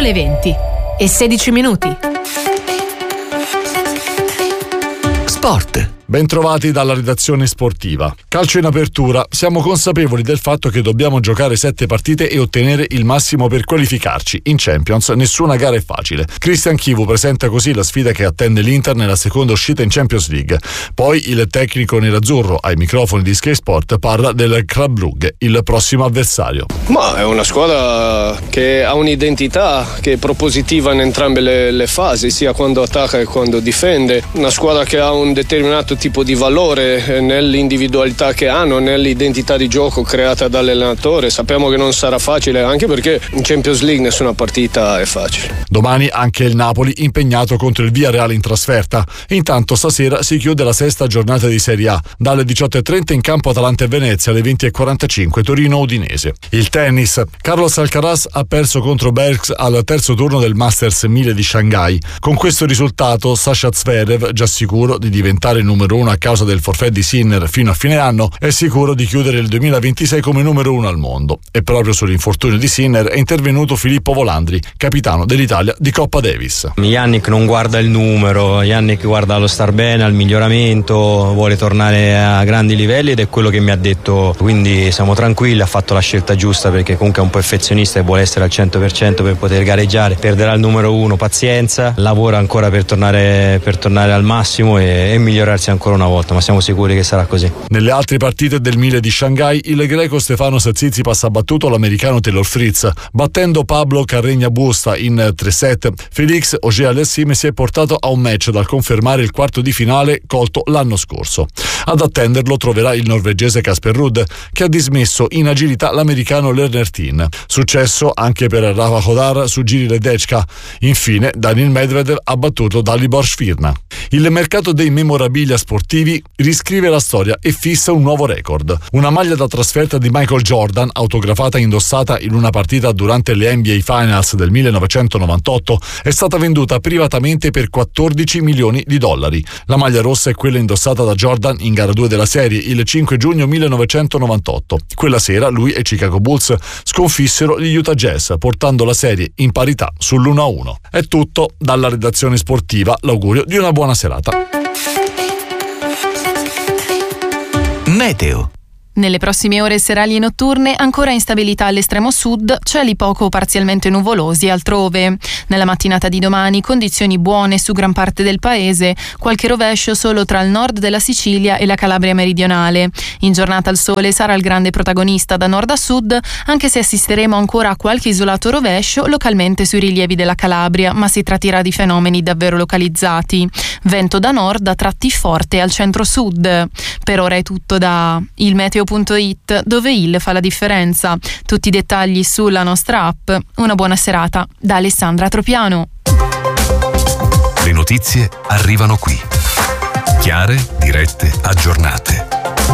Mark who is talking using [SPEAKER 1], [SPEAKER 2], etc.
[SPEAKER 1] le 20:16.
[SPEAKER 2] Sport. Bentrovati dalla redazione sportiva. Calcio in apertura. Siamo consapevoli del fatto che dobbiamo giocare 7 partite e ottenere il massimo per qualificarci. In Champions nessuna gara è facile. Christian Chivu presenta così la sfida che attende l'Inter nella seconda uscita in Champions League. Poi il tecnico nerazzurro ai microfoni di Sky Sport parla del Club Brugge, il prossimo avversario.
[SPEAKER 3] Ma è una squadra che ha un'identità che è propositiva in entrambe le fasi, sia quando attacca che quando difende. Una squadra che ha un determinato tipo di valore nell'individualità che hanno, nell'identità di gioco creata dall'allenatore. Sappiamo che non sarà facile, anche perché in Champions League nessuna partita è facile.
[SPEAKER 2] Domani anche il Napoli impegnato contro il Villarreal in trasferta. Intanto stasera si chiude la sesta giornata di Serie A. Dalle 18:30 in campo Atalanta e Venezia, alle 20:45 Torino-Udinese. Il tennis. Carlos Alcaraz ha perso contro Bergs al terzo turno del Masters 1000 di Shanghai. Con questo risultato Sasha Zverev, già sicuro di diventare numero 1 a causa del forfait di Sinner fino a fine anno, è sicuro di chiudere il 2026 come numero 1 al mondo. E proprio sull'infortunio di Sinner è intervenuto Filippo Volandri, capitano dell'Italia di Coppa Davis.
[SPEAKER 4] Yannick non guarda il numero, Yannick guarda allo star bene, al miglioramento, vuole tornare a grandi livelli ed è quello che mi ha detto, quindi siamo tranquilli, ha fatto la scelta giusta perché comunque è un perfezionista e vuole essere al 100% per poter gareggiare. Perderà il numero 1, pazienza, lavora ancora per tornare al massimo e migliorarsi ancora una volta, ma siamo sicuri che sarà così.
[SPEAKER 2] Nelle altre partite del 1000 di Shanghai, il greco Stefanos Tsitsipas ha battuto l'americano Taylor Fritz, battendo Pablo Carreño Busta in 3 set. Félix Auger-Aliassime si è portato a un match dal confermare il quarto di finale colto l'anno scorso. Ad attenderlo troverà il norvegese Casper Ruud, che ha dismesso in agilità l'americano Lerner Tin. Successo anche per Rafa Hodar su Giri Ledecka. Infine Daniil Medvedev ha battuto Dalibor Svirna. Il mercato dei memorabilia sportivi riscrive la storia e fissa un nuovo record. Una maglia da trasferta di Michael Jordan, autografata e indossata in una partita durante le NBA Finals del 1998, è stata venduta privatamente per $14 milioni. La maglia rossa è quella indossata da Jordan in gara 2 della serie il 5 giugno 1998. Quella sera lui e Chicago Bulls sconfissero gli Utah Jazz, portando la serie in parità sull'1-1. È tutto dalla redazione sportiva, l'augurio di una buona serata. Meteo.
[SPEAKER 1] Nelle prossime ore serali e notturne ancora instabilità all'estremo sud, cieli poco o parzialmente nuvolosi altrove. Nella mattinata di domani condizioni buone su gran parte del paese, qualche rovescio solo tra il nord della Sicilia e la Calabria meridionale. In giornata il sole sarà il grande protagonista da nord a sud, anche se assisteremo ancora a qualche isolato rovescio localmente sui rilievi della Calabria, ma si tratterà di fenomeni davvero localizzati. Vento da nord a tratti forte al centro-sud. Per ora è tutto da ilmeteo.it, dove il fa la differenza. Tutti i dettagli sulla nostra app. Una buona serata da Alessandra Tropiano.
[SPEAKER 5] Le notizie arrivano qui. Chiare, dirette, aggiornate.